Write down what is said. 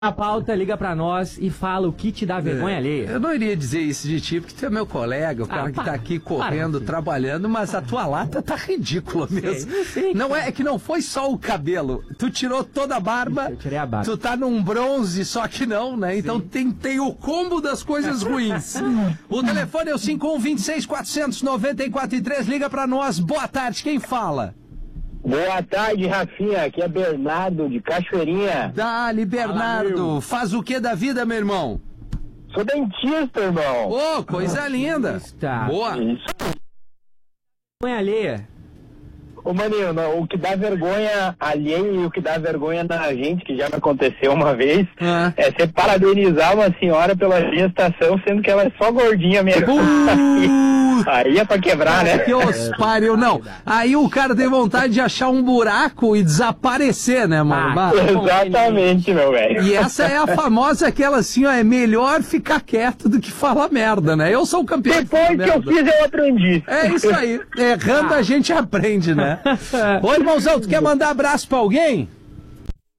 A pauta, liga pra nós e fala o que te dá vergonha alheia. Eu não iria dizer isso de ti, porque tu é meu colega, o cara que tá aqui correndo, trabalhando, mas a tua lata tá ridícula mesmo. Sei, não é que não foi só o cabelo, tu tirou toda a barba, eu tirei a barba. Tu tá num bronze, só que não, né? Então tem o combo das coisas ruins. O telefone é o 5126-494-3, liga pra nós, boa tarde, quem fala? Boa tarde, Rafinha. Aqui é Bernardo, de Cachoeirinha. Dali, Bernardo. Faz o que da vida, meu irmão? Sou dentista, irmão. Ô, coisa linda. Tá. Boa. Isso. Vergonha alheia. Ô, maninho, o que dá vergonha alheio e o que dá vergonha na gente, que já me aconteceu uma vez, é você parabenizar uma senhora pela gestação, sendo que ela é só gordinha mesmo. Aí é pra quebrar, né? Que os pariu, não. Aí o cara tem vontade de achar um buraco e desaparecer, né, mano? Exatamente, meu velho. E essa é a famosa, aquela assim, ó, é melhor ficar quieto do que falar merda, né? Eu sou o campeão. Depois que eu fiz, eu aprendi. É isso aí. Errando a gente aprende, né? Ô, irmãozão, tu quer mandar abraço pra alguém?